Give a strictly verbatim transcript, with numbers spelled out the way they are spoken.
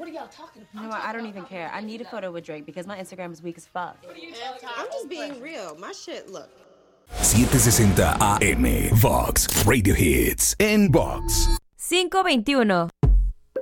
What are y'all talking about? You know what? I don't even care. I need a photo with Drake because my Instagram is weak as fuck. I'm just being real. My shit, look. setecientos sesenta A M, Vox Radio Hits, en Vox. cinco veintiuno.